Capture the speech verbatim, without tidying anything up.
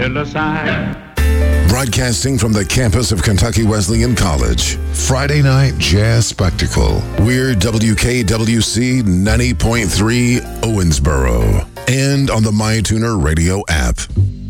Broadcasting from the campus of Kentucky Wesleyan College, Friday Night Jazz Spectacle. We're W K W C ninety point three Owensboro and on the MyTuner radio app.